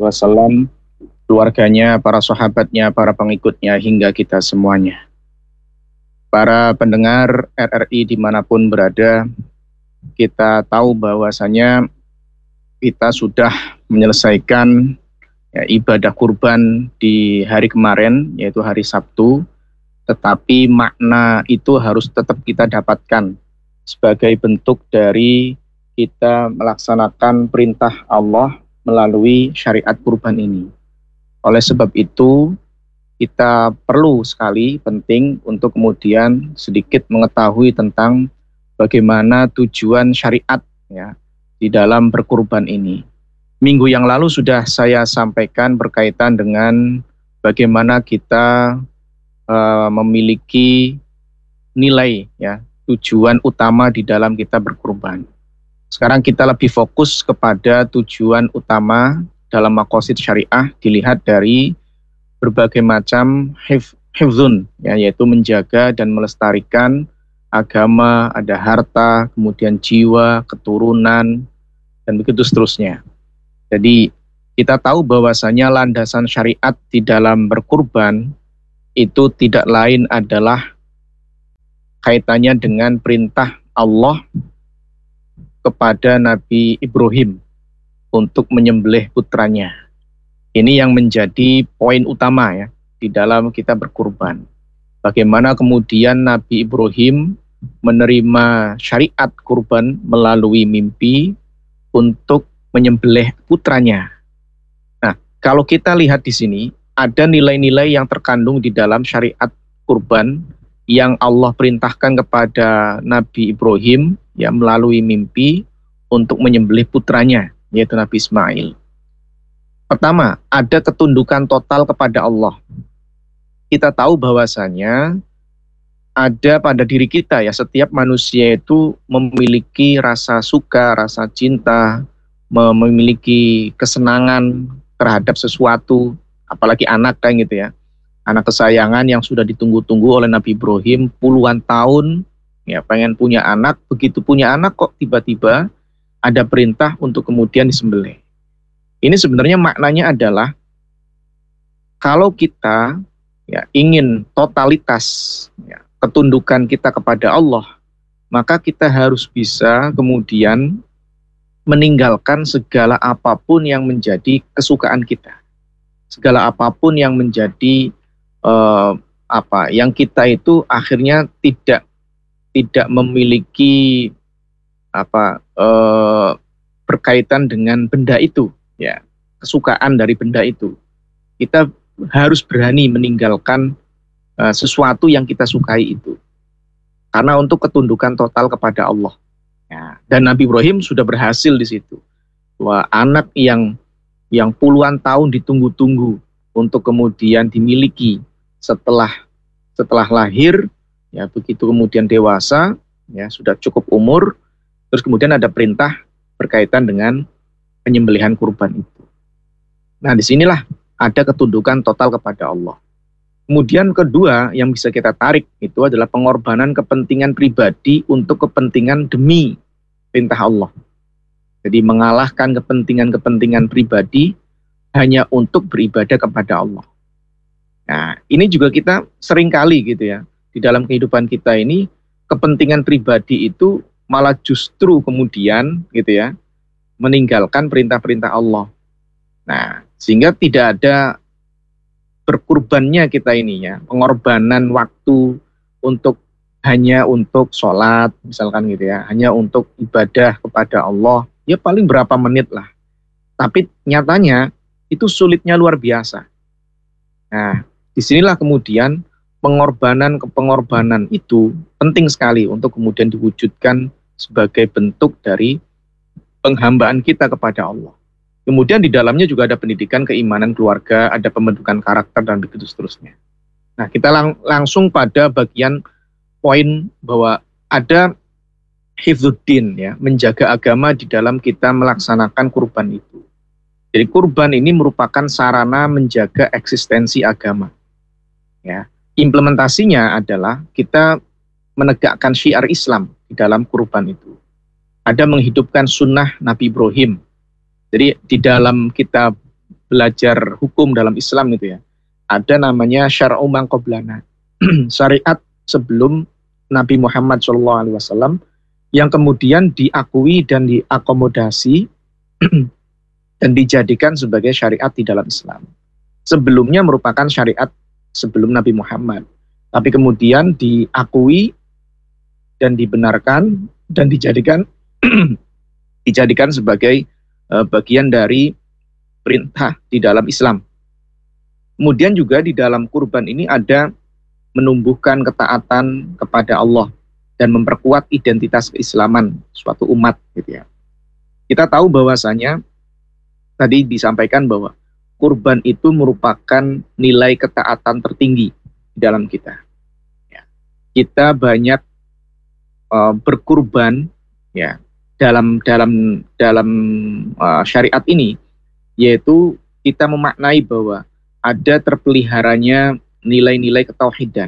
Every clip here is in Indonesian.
wasallam, keluarganya, para sahabatnya, para pengikutnya, hingga kita semuanya. Para pendengar RRI dimanapun berada, kita tahu bahwasanya kita sudah menyelesaikan ibadah kurban di hari kemarin, yaitu hari Sabtu, tetapi makna itu harus tetap kita dapatkan sebagai bentuk dari kita melaksanakan perintah Allah melalui syariat kurban ini. Oleh sebab itu, kita perlu sekali penting untuk kemudian sedikit mengetahui tentang bagaimana tujuan syariat ya di dalam berkurban ini. Minggu yang lalu sudah saya sampaikan berkaitan dengan bagaimana kita memiliki nilai ya, tujuan utama di dalam kita berkurban. Sekarang kita lebih fokus kepada tujuan utama dalam maqasid syariah dilihat dari berbagai macam hifzun ya, yaitu menjaga dan melestarikan agama, ada harta, kemudian jiwa, keturunan, dan begitu seterusnya. Jadi kita tahu bahwasanya landasan syariat di dalam berkurban itu tidak lain adalah kaitannya dengan perintah Allah kepada Nabi Ibrahim untuk menyembelih putranya. Ini yang menjadi poin utama ya di dalam kita berkurban. Bagaimana kemudian Nabi Ibrahim menerima syariat kurban melalui mimpi untuk menyembelih putranya. Nah, kalau kita lihat di sini ada nilai-nilai yang terkandung di dalam syariat kurban yang Allah perintahkan kepada Nabi Ibrahim ya melalui mimpi untuk menyembelih putranya, yaitu Nabi Ismail. Pertama, ada ketundukan total kepada Allah. Kita tahu bahwasanya ada pada diri kita ya, setiap manusia itu memiliki rasa suka, rasa cinta, memiliki kesenangan terhadap sesuatu, apalagi anak kan gitu ya. Anak kesayangan yang sudah ditunggu-tunggu oleh Nabi Ibrahim puluhan tahun, ya pengen punya anak, begitu punya anak kok tiba-tiba ada perintah untuk kemudian disembelih. Ini sebenarnya maknanya adalah kalau kita ya ingin totalitas ya, ketundukan kita kepada Allah, maka kita harus bisa kemudian meninggalkan segala apapun yang menjadi kesukaan kita, segala apapun yang menjadi yang kita itu akhirnya tidak memiliki berkaitan dengan benda itu ya, kesukaan dari benda itu. Kita harus berani meninggalkan sesuatu yang kita sukai itu karena untuk ketundukan total kepada Allah ya. Dan Nabi Ibrahim sudah berhasil di situ. Wah, anak yang puluhan tahun ditunggu-tunggu untuk kemudian dimiliki setelah lahir ya, begitu kemudian dewasa ya, sudah cukup umur, terus kemudian ada perintah berkaitan dengan penyembelihan kurban itu. Nah, disinilah ada ketundukan total kepada Allah. Kemudian kedua yang bisa kita tarik itu adalah pengorbanan kepentingan pribadi untuk kepentingan demi perintah Allah. Jadi mengalahkan kepentingan pribadi hanya untuk beribadah kepada Allah. Nah, ini juga kita sering kali gitu ya, di dalam kehidupan kita ini kepentingan pribadi itu malah justru kemudian gitu ya meninggalkan perintah-perintah Allah. Nah, sehingga tidak ada berkurbannya kita ini ya, pengorbanan waktu hanya untuk sholat misalkan gitu ya, hanya untuk ibadah kepada Allah, ya paling berapa menit lah. Tapi nyatanya itu sulitnya luar biasa. Nah, disinilah kemudian pengorbanan itu penting sekali untuk kemudian diwujudkan sebagai bentuk dari penghambaan kita kepada Allah. Kemudian di dalamnya juga ada pendidikan keimanan keluarga, ada pembentukan karakter dan begitu seterusnya. Nah, kita langsung pada bagian poin bahwa ada hifdzuddin ya, menjaga agama di dalam kita melaksanakan kurban itu. Jadi kurban ini merupakan sarana menjaga eksistensi agama. Ya, implementasinya adalah kita menegakkan syiar Islam di dalam kurban itu. Ada menghidupkan sunnah Nabi Ibrahim. Jadi di dalam kita belajar hukum dalam Islam itu ya, ada namanya syar'u man qablana. Syariat sebelum Nabi Muhammad SAW yang kemudian diakui dan diakomodasi dan dijadikan sebagai syariat di dalam Islam. Sebelumnya merupakan syariat sebelum Nabi Muhammad, tapi kemudian diakui dan dibenarkan dan dijadikan dijadikan sebagai bagian dari perintah di dalam Islam. Kemudian juga di dalam kurban ini ada menumbuhkan ketaatan kepada Allah dan memperkuat identitas keislaman suatu umat gitu ya. Kita tahu bahwasanya tadi disampaikan bahwa kurban itu merupakan nilai ketaatan tertinggi di dalam kita. Ya. Kita banyak berkurban ya dalam syariat ini, yaitu kita memaknai bahwa ada terpeliharanya nilai-nilai ketauhidan,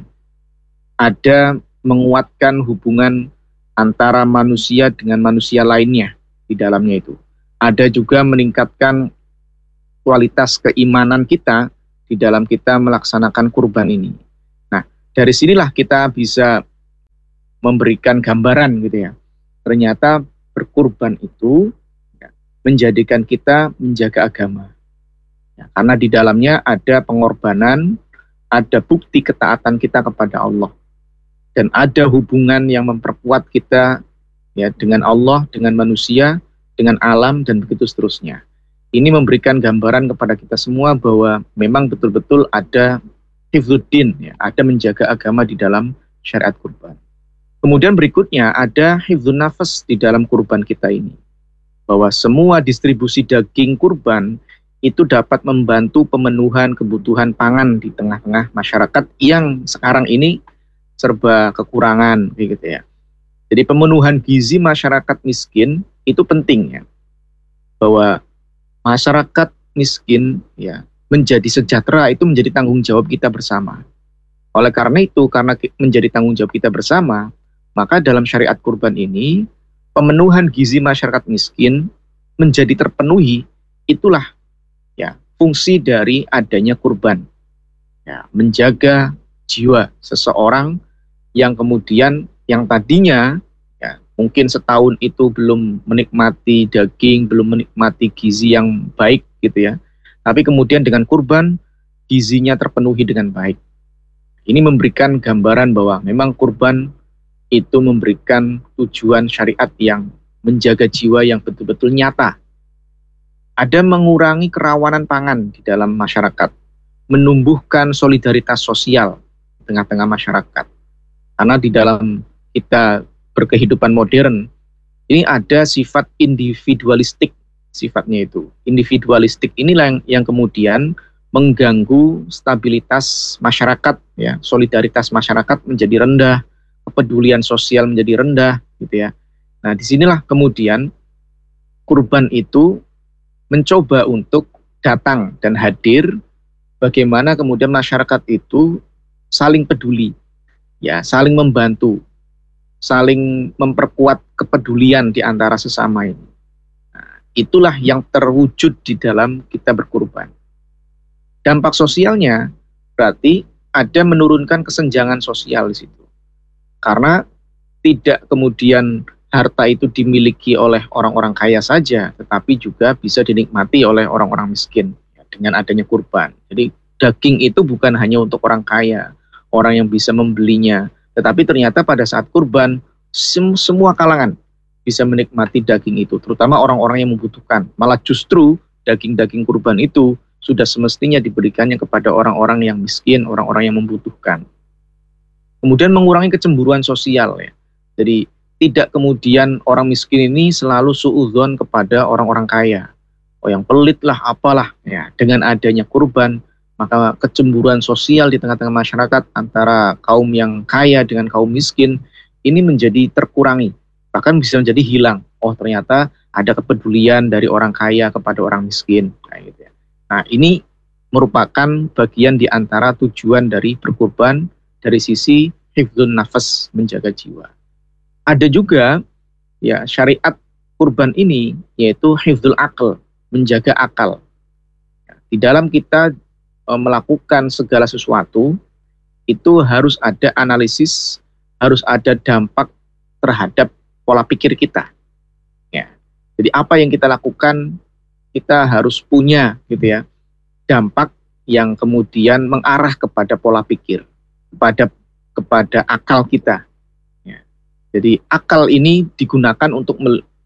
ada menguatkan hubungan antara manusia dengan manusia lainnya di dalamnya itu. Ada juga meningkatkan kualitas keimanan kita di dalam kita melaksanakan kurban ini. Nah, dari sinilah kita bisa memberikan gambaran gitu ya. Ternyata berkurban itu ya, menjadikan kita menjaga agama. Ya, karena di dalamnya ada pengorbanan, ada bukti ketaatan kita kepada Allah. Dan ada hubungan yang memperkuat kita ya dengan Allah, dengan manusia, dengan alam, dan begitu seterusnya. Ini memberikan gambaran kepada kita semua bahwa memang betul-betul ada hifdzuddin, ya, ada menjaga agama di dalam syariat kurban. Kemudian berikutnya ada hifdzun nafas di dalam kurban kita ini. Bahwa semua distribusi daging kurban itu dapat membantu pemenuhan kebutuhan pangan di tengah-tengah masyarakat yang sekarang ini serba kekurangan gitu ya. Jadi pemenuhan gizi masyarakat miskin itu penting ya. Bahwa masyarakat miskin ya menjadi sejahtera itu menjadi tanggung jawab kita bersama. Oleh karena itu, karena menjadi tanggung jawab kita bersama, maka dalam syariat kurban ini pemenuhan gizi masyarakat miskin menjadi terpenuhi. Itulah ya fungsi dari adanya kurban. Ya, menjaga jiwa seseorang yang kemudian yang tadinya ya mungkin setahun itu belum menikmati daging, belum menikmati gizi yang baik gitu ya. Tapi kemudian dengan kurban gizinya terpenuhi dengan baik. Ini memberikan gambaran bahwa memang kurban itu memberikan tujuan syariat yang menjaga jiwa yang betul-betul nyata. Ada mengurangi kerawanan pangan di dalam masyarakat, menumbuhkan solidaritas sosial di tengah-tengah masyarakat. Karena di dalam kita berkehidupan modern, ini ada sifat individualistik sifatnya itu. Individualistik inilah yang kemudian mengganggu stabilitas masyarakat, ya, solidaritas masyarakat menjadi rendah, kepedulian sosial menjadi rendah, gitu ya. Nah, disinilah kemudian kurban itu mencoba untuk datang dan hadir, bagaimana kemudian masyarakat itu saling peduli, ya, saling membantu, saling memperkuat kepedulian di antara sesama ini. Nah, itulah yang terwujud di dalam kita berkurban. Dampak sosialnya berarti ada menurunkan kesenjangan sosial di situ. Karena tidak kemudian harta itu dimiliki oleh orang-orang kaya saja, tetapi juga bisa dinikmati oleh orang-orang miskin ya, dengan adanya kurban. Jadi daging itu bukan hanya untuk orang kaya, orang yang bisa membelinya, tetapi ternyata pada saat kurban semua kalangan bisa menikmati daging itu, terutama orang-orang yang membutuhkan. Malah justru daging-daging kurban itu sudah semestinya diberikannya kepada orang-orang yang miskin, orang-orang yang membutuhkan. Kemudian mengurangi kecemburuan sosial ya. Jadi tidak kemudian orang miskin ini selalu suudzon kepada orang-orang kaya. Oh yang pelit lah apalah ya. Dengan adanya kurban, maka kecemburuan sosial di tengah-tengah masyarakat antara kaum yang kaya dengan kaum miskin ini menjadi terkurangi. Bahkan bisa menjadi hilang. Oh ternyata ada kepedulian dari orang kaya kepada orang miskin. Gitu ya. Nah ini merupakan bagian di antara tujuan dari berkurban dari sisi hifdzun nafas, menjaga jiwa. Ada juga ya syariat kurban ini yaitu hifdzul akal, menjaga akal. Ya, Di dalam kita melakukan segala sesuatu itu harus ada analisis, harus ada dampak terhadap pola pikir kita. Ya. Jadi apa yang kita lakukan kita harus punya gitu ya dampak yang kemudian mengarah kepada pola pikir, kepada akal kita. Ya. Jadi akal ini digunakan untuk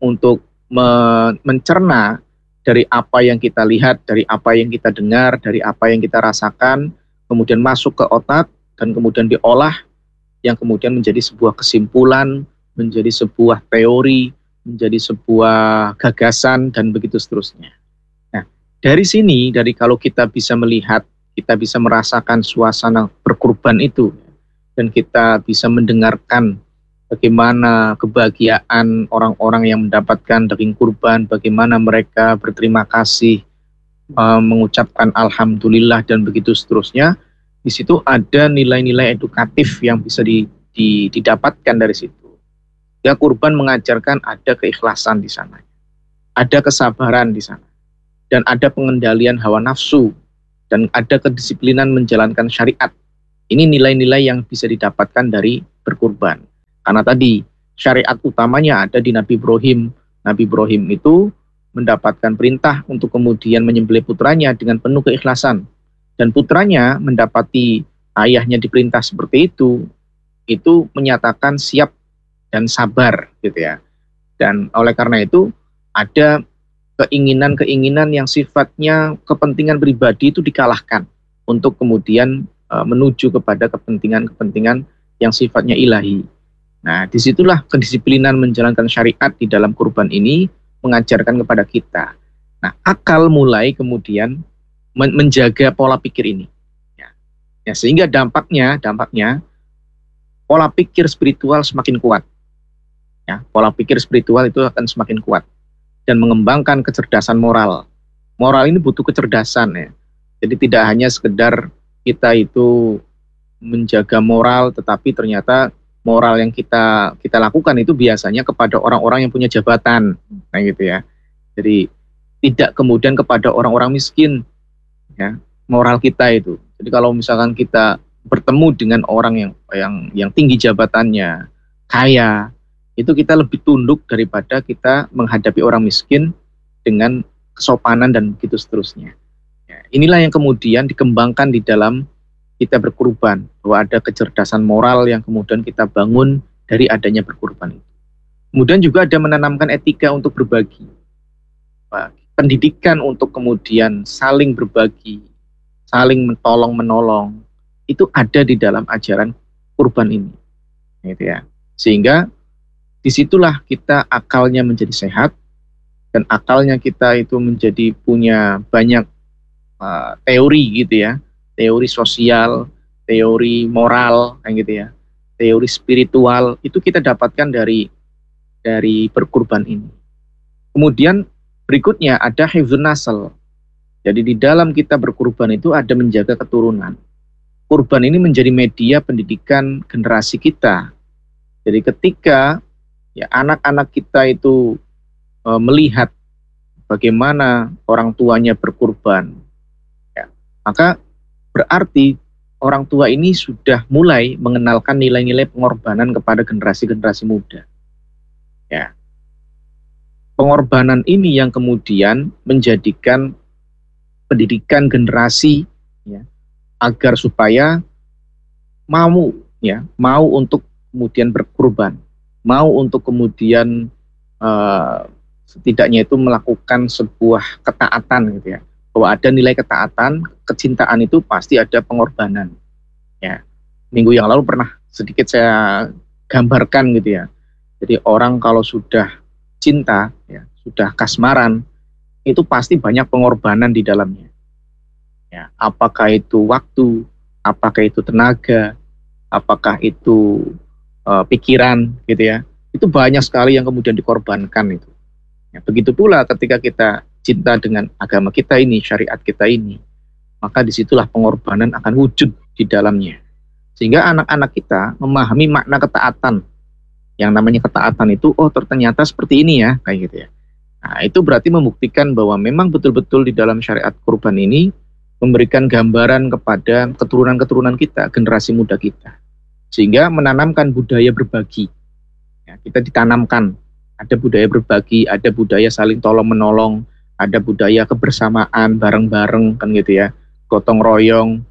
mencerna dari apa yang kita lihat, dari apa yang kita dengar, dari apa yang kita rasakan, kemudian masuk ke otak dan kemudian diolah, yang kemudian menjadi sebuah kesimpulan, menjadi sebuah teori, menjadi sebuah gagasan dan begitu seterusnya. Nah, dari sini, dari kalau kita bisa melihat, kita bisa merasakan suasana berkurban itu, dan kita bisa mendengarkan bagaimana kebahagiaan orang-orang yang mendapatkan daging kurban, bagaimana mereka berterima kasih, mengucapkan alhamdulillah dan begitu seterusnya. Di situ ada nilai-nilai edukatif yang bisa didapatkan dari situ. Ya, kurban mengajarkan ada keikhlasan di sana, ada kesabaran di sana, dan ada pengendalian hawa nafsu, dan ada kedisiplinan menjalankan syariat. Ini nilai-nilai yang bisa didapatkan dari berkurban. Karena tadi syariat utamanya ada di Nabi Ibrahim. Nabi Ibrahim itu mendapatkan perintah untuk kemudian menyembelih putranya dengan penuh keikhlasan. Dan putranya mendapati ayahnya diperintah seperti itu menyatakan siap dan sabar gitu ya. Dan oleh karena itu ada keinginan-keinginan yang sifatnya kepentingan pribadi itu dikalahkan untuk kemudian menuju kepada kepentingan-kepentingan yang sifatnya ilahi. Nah, disitulah kedisiplinan menjalankan syariat di dalam kurban ini mengajarkan kepada kita. Nah, akal mulai kemudian menjaga pola pikir ini. Ya, sehingga dampaknya pola pikir spiritual semakin kuat. Ya, pola pikir spiritual itu akan semakin kuat dan mengembangkan kecerdasan moral. Moral ini butuh kecerdasan ya. Jadi tidak hanya sekedar kita itu menjaga moral, tetapi ternyata moral yang kita lakukan itu biasanya kepada orang-orang yang punya jabatan, nah gitu ya. Jadi tidak kemudian kepada orang-orang miskin, ya moral kita itu. Jadi kalau misalkan kita bertemu dengan orang yang tinggi jabatannya, kaya, itu kita lebih tunduk daripada kita menghadapi orang miskin dengan kesopanan dan begitu seterusnya. Ya, inilah yang kemudian dikembangkan di dalam kita berkurban, bahwa ada kecerdasan moral yang kemudian kita bangun dari adanya berkurban itu. Kemudian juga ada menanamkan etika untuk berbagi, pendidikan untuk kemudian saling berbagi, saling menolong, itu ada di dalam ajaran kurban ini, gitu ya. Sehingga disitulah kita akalnya menjadi sehat, dan akalnya kita itu menjadi punya banyak teori gitu ya, teori sosial, teori moral, kayak gitu ya, teori spiritual, itu kita dapatkan dari berkurban ini. Kemudian berikutnya ada hifdzun nasl. Jadi di dalam kita berkurban itu ada menjaga keturunan. Kurban ini menjadi media pendidikan generasi kita. Jadi ketika ya anak-anak kita itu melihat bagaimana orang tuanya berkurban, ya, maka berarti orang tua ini sudah mulai mengenalkan nilai-nilai pengorbanan kepada generasi-generasi muda. Ya. Pengorbanan ini yang kemudian menjadikan pendidikan generasi ya, agar supaya mau untuk kemudian berkurban, mau untuk kemudian setidaknya itu melakukan sebuah ketaatan gitu ya. Bahwa ada nilai ketaatan, kecintaan itu pasti ada pengorbanan. Ya, minggu yang lalu pernah sedikit saya gambarkan gitu ya. Jadi orang kalau sudah cinta, ya, sudah kasmaran, itu pasti banyak pengorbanan di dalamnya. Ya, apakah itu waktu, apakah itu tenaga, apakah itu pikiran, gitu ya. Itu banyak sekali yang kemudian dikorbankan itu. Ya, begitu pula ketika kita cinta dengan agama kita ini, syariat kita ini, maka disitulah pengorbanan akan wujud di dalamnya. Sehingga anak-anak kita memahami makna ketaatan. Yang namanya ketaatan itu, oh ternyata seperti ini ya, kayak gitu ya. Nah, itu berarti membuktikan bahwa memang betul-betul di dalam syariat kurban ini memberikan gambaran kepada keturunan-keturunan kita, generasi muda kita. Sehingga menanamkan budaya berbagi. Ya, kita ditanamkan, ada budaya berbagi, ada budaya saling tolong-menolong, ada budaya kebersamaan bareng-bareng kan gitu ya, gotong royong,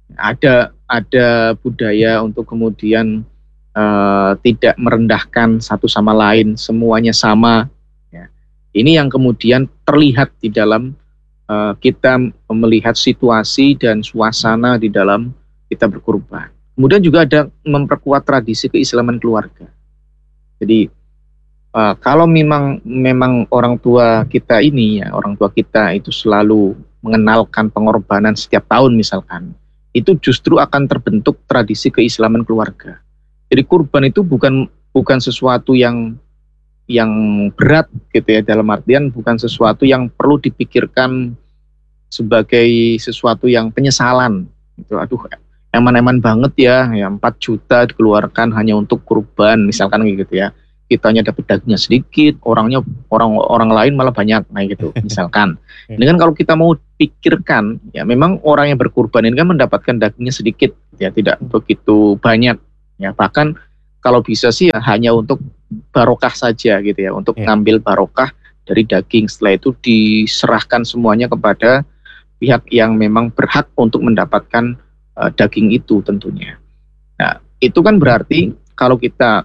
ada budaya untuk kemudian tidak merendahkan satu sama lain, semuanya sama. Ya. Ini yang kemudian terlihat di dalam kita melihat situasi dan suasana di dalam kita berkurban. Kemudian juga ada memperkuat tradisi keislaman keluarga. Jadi kalau memang orang tua kita ini ya, orang tua kita itu selalu mengenalkan pengorbanan setiap tahun misalkan, itu justru akan terbentuk tradisi keislaman keluarga. Jadi kurban itu bukan sesuatu yang berat gitu ya, dalam artian bukan sesuatu yang perlu dipikirkan sebagai sesuatu yang penyesalan gitu. Aduh, eman-eman banget ya 4 juta dikeluarkan hanya untuk kurban misalkan gitu ya. Kitanya dapat dagingnya sedikit, orang lain malah banyak, nah gitu misalkan. Ini kan kalau kita mau pikirkan ya, memang orang yang berkurban ini kan mendapatkan dagingnya sedikit ya, tidak begitu banyak ya, bahkan kalau bisa sih ya, hanya untuk barokah saja gitu ya, untuk ngambil barokah dari daging. Setelah itu diserahkan semuanya kepada pihak yang memang berhak untuk mendapatkan daging itu tentunya. Nah, itu kan berarti kalau kita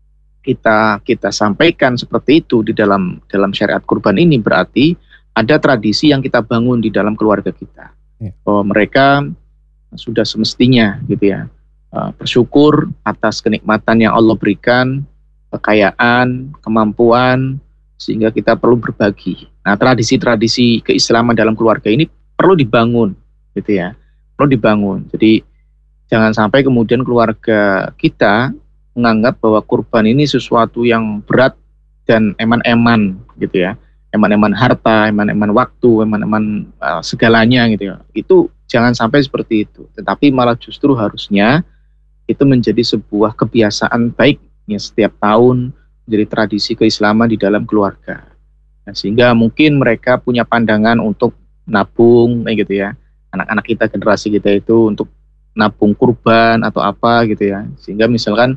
sampaikan seperti itu di dalam syariat kurban ini, berarti ada tradisi yang kita bangun di dalam keluarga kita. Bahwa mereka sudah semestinya gitu ya, bersyukur atas kenikmatan yang Allah berikan, kekayaan, kemampuan, sehingga kita perlu berbagi. Nah, tradisi-tradisi keislaman dalam keluarga ini perlu dibangun gitu ya, perlu dibangun. Jadi jangan sampai kemudian keluarga kita menganggap bahwa kurban ini sesuatu yang berat dan eman-eman gitu ya, eman-eman harta, eman-eman waktu, eman-eman segalanya gitu ya. Itu jangan sampai seperti itu, tetapi malah justru harusnya itu menjadi sebuah kebiasaan baik ya, setiap tahun menjadi tradisi keislaman di dalam keluarga. Nah, sehingga mungkin mereka punya pandangan untuk nabung gitu ya, anak-anak kita, generasi kita itu untuk nabung kurban atau apa gitu ya, sehingga misalkan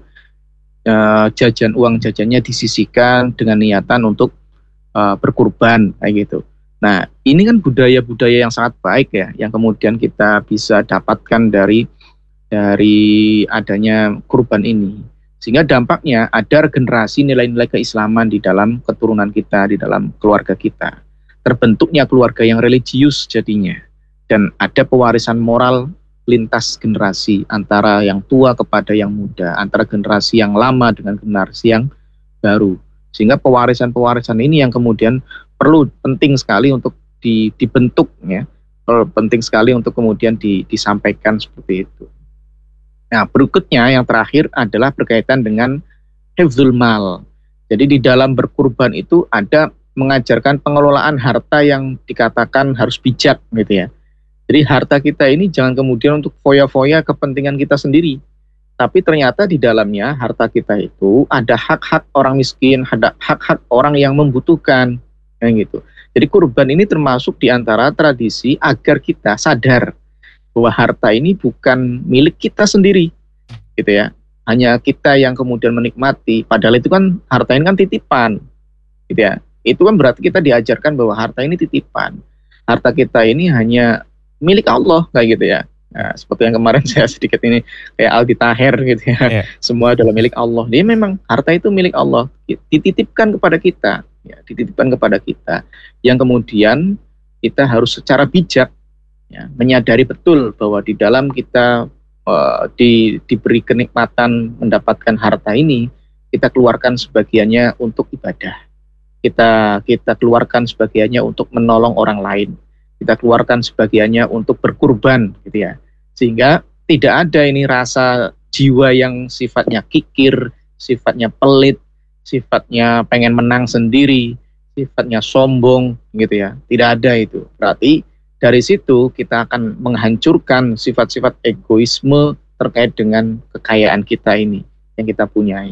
uang jajannya disisihkan dengan niatan untuk berkurban kayak gitu. Nah, ini kan budaya-budaya yang sangat baik ya, yang kemudian kita bisa dapatkan dari adanya kurban ini. Sehingga dampaknya ada generasi nilai-nilai keislaman di dalam keturunan kita, di dalam keluarga kita. Terbentuknya keluarga yang religius jadinya. Dan ada pewarisan moral lintas generasi, antara yang tua kepada yang muda, antara generasi yang lama dengan generasi yang baru. Sehingga pewarisan-pewarisan ini yang kemudian penting sekali untuk dibentuk ya, penting sekali untuk kemudian disampaikan seperti itu. Nah, berikutnya yang terakhir adalah berkaitan dengan hifdzul mal. Jadi di dalam berkurban itu ada mengajarkan pengelolaan harta yang dikatakan harus bijak gitu ya. Jadi harta kita ini jangan kemudian untuk foya-foya kepentingan kita sendiri. Tapi ternyata di dalamnya harta kita itu ada hak-hak orang miskin, ada hak-hak orang yang membutuhkan, kayak gitu. Jadi kurban ini termasuk di antara tradisi agar kita sadar bahwa harta ini bukan milik kita sendiri, gitu ya. Hanya kita yang kemudian menikmati. Padahal itu kan harta ini kan titipan, gitu ya. Itu kan berarti kita diajarkan bahwa harta ini titipan. Harta kita ini hanya milik Allah kayak gitu ya. Nah, seperti yang kemarin saya sedikit ini kayak Aldi Taher gitu ya. Semua adalah milik Allah. Dia memang harta itu milik Allah, dititipkan kepada kita, ya, dititipkan kepada kita. Yang kemudian kita harus secara bijak ya, menyadari betul bahwa di dalam kita diberi kenikmatan mendapatkan harta ini, kita keluarkan sebagiannya untuk ibadah. Kita keluarkan sebagiannya untuk menolong orang lain. Kita keluarkan sebagiannya untuk berkurban gitu ya, sehingga tidak ada ini rasa jiwa yang sifatnya kikir, sifatnya pelit, sifatnya pengen menang sendiri, sifatnya sombong gitu ya, tidak ada itu. Berarti dari situ kita akan menghancurkan sifat-sifat egoisme terkait dengan kekayaan kita ini yang kita punyai.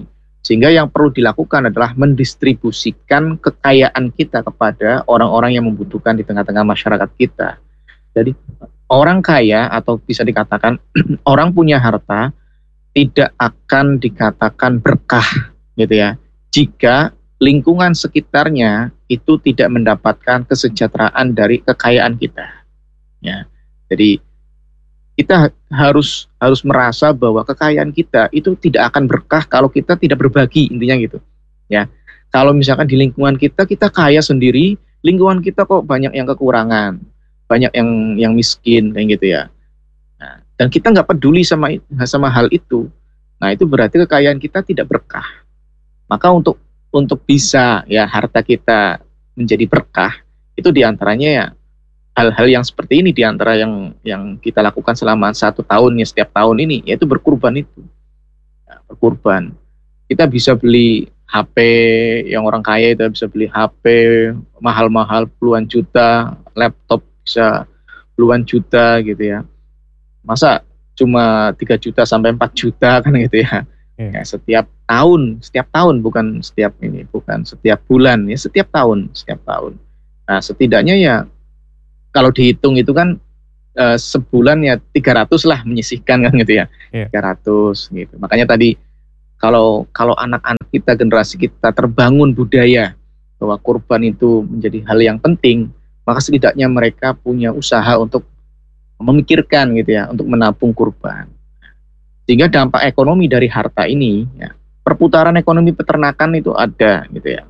Sehingga yang perlu dilakukan adalah mendistribusikan kekayaan kita kepada orang-orang yang membutuhkan di tengah-tengah masyarakat kita. Jadi orang kaya atau bisa dikatakan orang punya harta tidak akan dikatakan berkah gitu ya, jika lingkungan sekitarnya itu tidak mendapatkan kesejahteraan dari kekayaan kita. Ya, jadi kita harus merasa bahwa kekayaan kita itu tidak akan berkah kalau kita tidak berbagi, intinya gitu. Ya, kalau misalkan di lingkungan kita kaya sendiri, lingkungan kita kok banyak yang kekurangan, banyak yang miskin kayak gitu ya. Nah, dan kita nggak peduli sama hal itu. Nah, itu berarti kekayaan kita tidak berkah. Maka untuk bisa ya harta kita menjadi berkah, itu diantaranya ya hal-hal yang seperti ini, diantara yang kita lakukan selama 1 tahun ya, setiap tahun ini, yaitu berkurban itu. Ya, berkurban. Kita bisa beli HP, yang orang kaya itu bisa beli HP mahal-mahal puluhan juta, laptop bisa puluhan juta gitu ya. Masa cuma 3 juta sampai 4 juta kan gitu ya. Ya, setiap tahun bukan setiap bulan ya, setiap tahun. Nah, setidaknya ya kalau dihitung itu kan sebulan ya 300 lah menyisihkan kan gitu ya. 300 gitu. Makanya tadi kalau anak-anak kita, generasi kita terbangun budaya bahwa kurban itu menjadi hal yang penting, maka setidaknya mereka punya usaha untuk memikirkan gitu ya, untuk menabung kurban. Sehingga dampak ekonomi dari harta ini ya, perputaran ekonomi peternakan itu ada gitu ya.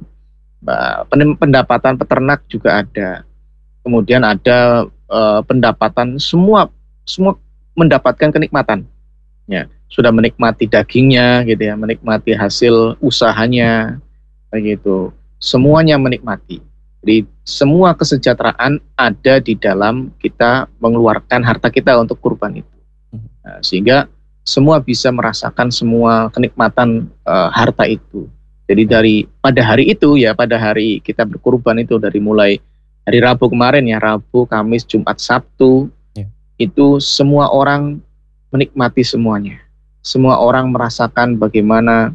Pendapatan peternak juga ada. Kemudian ada pendapatan, semua mendapatkan kenikmatan. Ya, sudah menikmati dagingnya gitu ya, menikmati hasil usahanya begitu. Semuanya menikmati. Jadi semua kesejahteraan ada di dalam kita mengeluarkan harta kita untuk kurban itu. Nah, sehingga semua bisa merasakan semua kenikmatan harta itu. Jadi pada hari kita berkurban itu, dari mulai hari Rabu kemarin ya, Rabu, Kamis, Jumat, Sabtu, itu semua orang menikmati semuanya. Semua orang merasakan bagaimana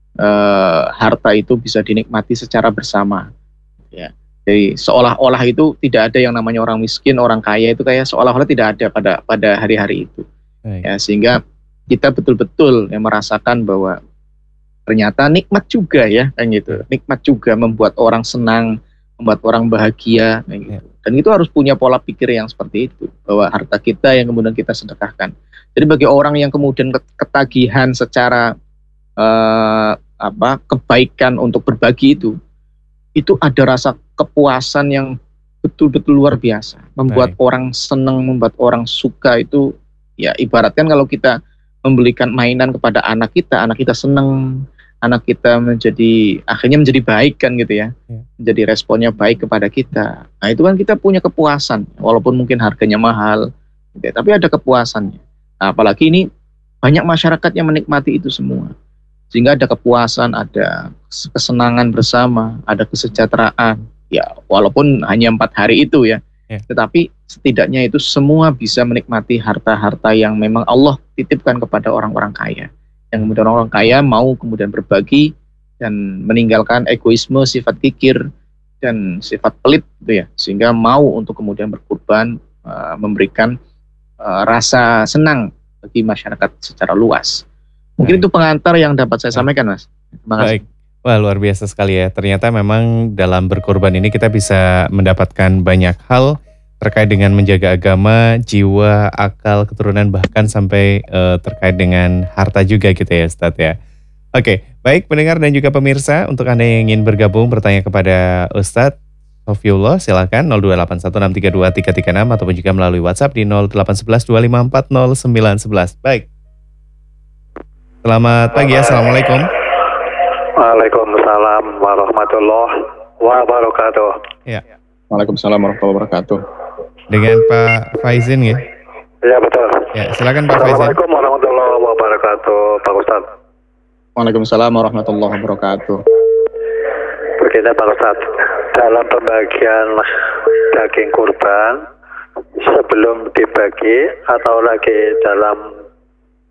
harta itu bisa dinikmati secara bersama. Ya. Jadi seolah-olah itu tidak ada yang namanya orang miskin, orang kaya, itu kayak seolah-olah tidak ada pada hari-hari itu. Ya, sehingga kita betul-betul yang merasakan bahwa ternyata nikmat juga ya, kan gitu. Nikmat juga membuat orang senang, membuat orang bahagia, kayak gitu. Dan itu harus punya pola pikir yang seperti itu, bahwa harta kita yang kemudian kita sedekahkan. Jadi bagi orang yang kemudian ketagihan secara kebaikan untuk berbagi itu ada rasa kepuasan yang betul-betul luar biasa, membuat orang senang, membuat orang suka. Itu ya ibaratkan kalau kita membelikan mainan kepada anak kita senang, anak kita akhirnya menjadi baik kan gitu ya, menjadi responnya baik kepada kita. Nah, itu kan kita punya kepuasan, walaupun mungkin harganya mahal gitu ya, tapi ada kepuasannya. Nah, apalagi ini banyak masyarakat yang menikmati itu semua, sehingga ada kepuasan, ada kesenangan bersama, ada kesejahteraan. Ya, walaupun hanya 4 hari itu ya, tetapi setidaknya itu semua bisa menikmati harta-harta yang memang Allah titipkan kepada orang-orang kaya. Yang kemudian orang kaya mau kemudian berbagi dan meninggalkan egoisme, sifat kikir dan sifat pelit gitu ya, sehingga mau untuk kemudian berkurban, memberikan rasa senang bagi masyarakat secara luas. Mungkin itu pengantar yang dapat saya sampaikan, Mas. Terima kasih. Baik. Wah, luar biasa sekali ya. Ternyata memang dalam berkorban ini kita bisa mendapatkan banyak hal terkait dengan menjaga agama, jiwa, akal, keturunan, bahkan sampai terkait dengan harta juga gitu ya, Ustadz ya. Oke, baik pendengar dan juga pemirsa, untuk Anda yang ingin bergabung bertanya kepada Ustadz Sofiullah, silakan 021623336 ataupun juga melalui WhatsApp di 081125409911. Baik. Selamat pagi, Assalamualaikum. Waalaikumsalam warahmatullahi wabarakatuh. Ya. Waalaikumsalam warahmatullahi wabarakatuh. Dengan Pak Faizin ya? Ya betul. Ya, silakan Pak Faizin. Assalamualaikum warahmatullahi wabarakatuh, Pak Ustadz. Waalaikumsalam warahmatullahi wabarakatuh. Begini Pak Ustadz, dalam pembagian daging kurban, sebelum dibagi atau lagi dalam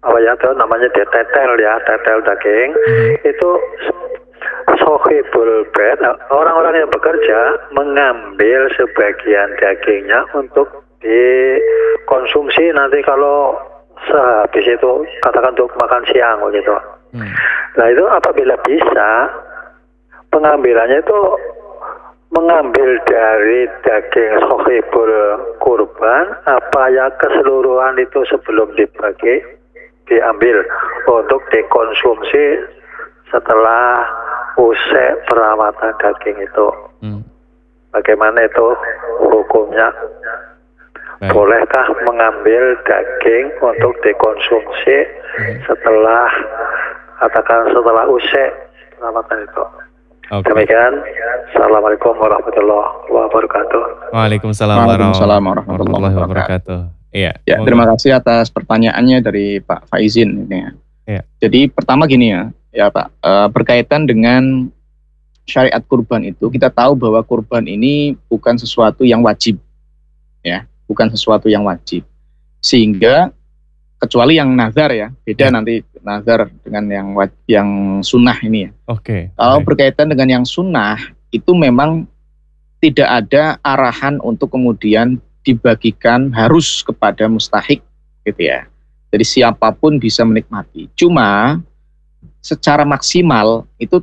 apa ya itu namanya tetel ya, tetel daging itu sohibul bed. Nah, orang-orang yang bekerja mengambil sebagian dagingnya untuk dikonsumsi nanti kalau sehabis itu, katakan untuk makan siang gitu. Nah itu apabila bisa pengambilannya itu mengambil dari daging sohibul kurban apa ya keseluruhan itu sebelum dibagi diambil untuk dikonsumsi setelah usai perawatan daging itu. Bagaimana itu hukumnya? Bolehkah mengambil daging untuk dikonsumsi setelah katakan setelah usai perawatan itu? Okay. Demikian. Assalamualaikum warahmatullahi wabarakatuh. Waalaikumsalam warahmatullahi wabarakatuh. Iya. Ya, terima kasih atas pertanyaannya dari Pak Faizin ini ya. Iya. Jadi pertama gini ya Pak, berkaitan dengan syariat kurban itu, kita tahu bahwa kurban ini bukan sesuatu yang wajib, ya, bukan sesuatu yang wajib. Sehingga kecuali yang nazar ya, beda nanti nazar dengan yang sunnah ini ya. Oke. Kalau berkaitan dengan yang sunnah itu memang tidak ada arahan untuk kemudian dibagikan harus kepada mustahik gitu ya. Jadi siapapun bisa menikmati. Cuma secara maksimal itu